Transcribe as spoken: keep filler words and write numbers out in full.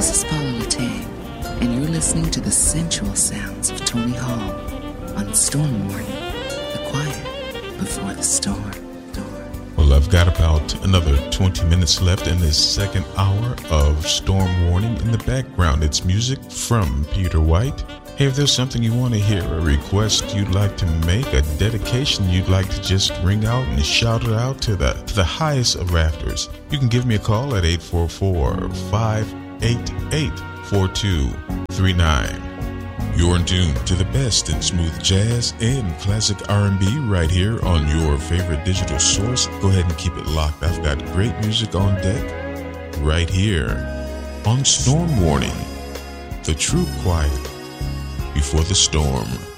This is Paula Latang, and you're listening to the sensual sounds of Tony Hall on Storm Warning, the quiet before the storm. Well, I've got about another twenty minutes left in this second hour of Storm Warning. In the background, it's music from Peter White. Hey, if there's something you want to hear, a request you'd like to make, a dedication you'd like to just ring out and shout it out to the, to the highest of rafters, you can give me a call at eight four four, five eight eight, four two three nine. You're in tune to the best in smooth jazz and classic R and B right here on your favorite digital source. Go ahead and keep it locked. I've got great music on deck right here on Storm Warning, the true quiet before the storm.